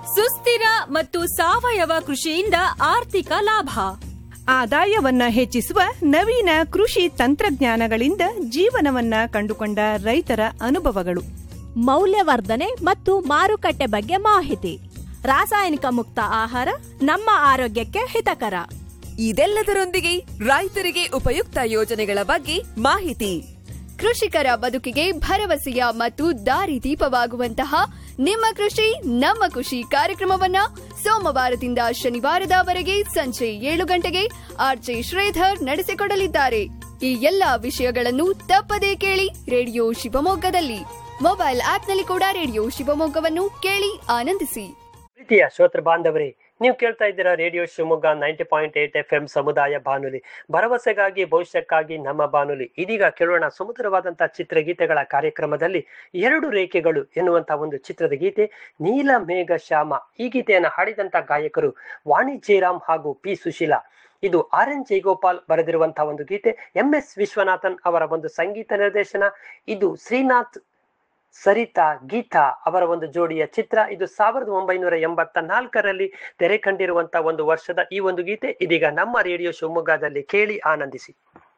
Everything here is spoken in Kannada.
ಸುಸ್ಥಿರ ಮತ್ತು ಸಾವಯವ ಕೃಷಿಯಿಂದ ಆರ್ಥಿಕ ಲಾಭ, ಆದಾಯವನ್ನ ಹೆಚ್ಚಿಸುವ ನವೀನ ಕೃಷಿ ತಂತ್ರಜ್ಞಾನಗಳಿಂದ ಜೀವನವನ್ನ ಕಂಡುಕೊಂಡ ರೈತರ ಅನುಭವಗಳು, ಮೌಲ್ಯವರ್ಧನೆ ಮತ್ತು ಮಾರುಕಟ್ಟೆ ಬಗ್ಗೆ ಮಾಹಿತಿ, ರಾಸಾಯನಿಕ ಮುಕ್ತ ಆಹಾರ ನಮ್ಮ ಆರೋಗ್ಯಕ್ಕೆ ಹಿತಕರ. ಇದೆಲ್ಲದರೊಂದಿಗೆ ರೈತರಿಗೆ ಉಪಯುಕ್ತ ಯೋಜನೆಗಳ ಬಗ್ಗೆ ಮಾಹಿತಿ, ಕೃಷಿಕರ ಬದುಕಿಗೆ ಭರವಸೆಯ ಮತ್ತು ದಾರಿದೀಪವಾಗುವಂತಹ ನಿಮ್ಮ ಕೃಷಿ ನಮ್ಮ ಖುಷಿ ಕಾರ್ಯಕ್ರಮವನ್ನ ಸೋಮವಾರದಿಂದ ಶನಿವಾರದವರೆಗೆ ಸಂಜೆ 7 ಗಂಟೆಗೆ ಆರ್ಜೆ ಶ್ರೀಧರ್ ನಡೆಸಿಕೊಡಲಿದ್ದಾರೆ. ಈ ಎಲ್ಲಾ ವಿಷಯಗಳನ್ನು ತಪ್ಪದೇ ಕೇಳಿ ರೇಡಿಯೋ ಶಿವಮೊಗ್ಗದಲ್ಲಿ. ಮೊಬೈಲ್ ಆಪ್ನಲ್ಲಿ ಕೂಡ ರೇಡಿಯೋ ಶಿವಮೊಗ್ಗವನ್ನು ಕೇಳಿ ಆನಂದಿಸಿ. ಪ್ರೀತಿಯ ಶ್ರೋತೃ ಬಾಂಧವರೇ, ನೀವು ಕೇಳ್ತಾ ಇದ್ದೀರಾ ರೇಡಿಯೋ ಶಿವಮೊಗ್ಗ 90.8 FM ಸಮುದಾಯ ಬಾನುಲಿ, ಭರವಸೆಗಾಗಿ ಭವಿಷ್ಯಕ್ಕಾಗಿ ನಮ್ಮ ಬಾನುಲಿ. ಇದೀಗ ಕೇಳೋಣ ಸುಮಧುರವಾದಂತಹ ಚಿತ್ರಗೀತೆಗಳ ಕಾರ್ಯಕ್ರಮದಲ್ಲಿ 2 ರೇಖೆಗಳು ಎನ್ನುವಂತಹ ಒಂದು ಚಿತ್ರದ ಗೀತೆ. ನೀಲ ಮೇಘ ಶ್ಯಾಮ, ಈ ಗೀತೆಯನ್ನು ಹಾಡಿದಂತ ಗಾಯಕರು ವಾಣಿ ಜಯರಾಮ್ ಹಾಗೂ ಪಿ ಸುಶೀಲಾ. ಇದು RN ಜಯಗೋಪಾಲ್ ಬರೆದಿರುವಂತಹ ಒಂದು ಗೀತೆ. MS ವಿಶ್ವನಾಥನ್ ಅವರ ಒಂದು ಸಂಗೀತ ನಿರ್ದೇಶನ. ಇದು ಶ್ರೀನಾಥ್ ಸರಿತಾ ಗೀತಾ ಅವರ ಒಂದು ಜೋಡಿಯ ಚಿತ್ರ. ಇದು 1984ರಲ್ಲಿ ತೆರೆ ಕಂಡಿರುವಂತಹ ಒಂದು ವರ್ಷದ ಈ ಒಂದು ಗೀತೆ ಇದೀಗ ನಮ್ಮ ರೇಡಿಯೋ ಶಿವಮೊಗ್ಗದಲ್ಲಿ ಕೇಳಿ ಆನಂದಿಸಿ.